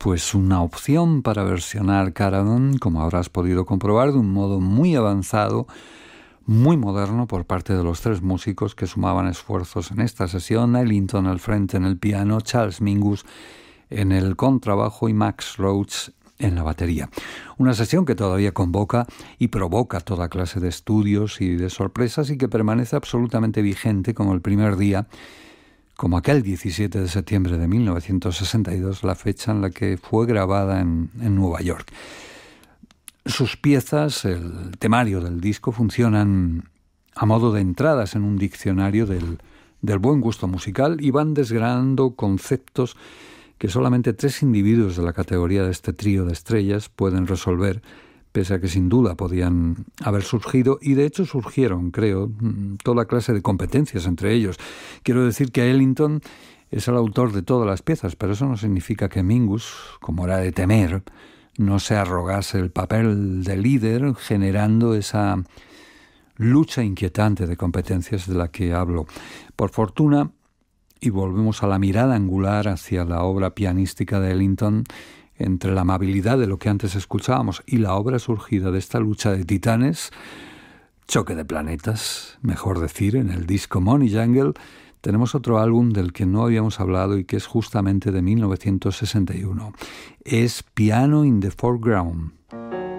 pues una opción para versionar Caravan, como habrás podido comprobar, de un modo muy avanzado, muy moderno por parte de los tres músicos que sumaban esfuerzos en esta sesión: Ellington al frente en el piano, Charles Mingus en el contrabajo y Max Roach en la batería. Una sesión que todavía convoca y provoca toda clase de estudios y de sorpresas y que permanece absolutamente vigente como el primer día, como aquel 17 de septiembre de 1962, la fecha en la que fue grabada en Nueva York. Sus piezas, el temario del disco, funcionan a modo de entradas en un diccionario del buen gusto musical y van desgranando conceptos que solamente tres individuos de la categoría de este trío de estrellas pueden resolver, pese a que sin duda podían haber surgido, y de hecho surgieron, creo, toda clase de competencias entre ellos. Quiero decir que Ellington es el autor de todas las piezas, pero eso no significa que Mingus, como era de temer, no se arrogase el papel de líder, generando esa lucha inquietante de competencias de la que hablo. Por fortuna, y volvemos a la mirada angular hacia la obra pianística de Ellington, entre la amabilidad de lo que antes escuchábamos y la obra surgida de esta lucha de titanes, choque de planetas, mejor decir, en el disco Money Jungle, tenemos otro álbum del que no habíamos hablado y que es justamente de 1961. Es Piano in the Foreground.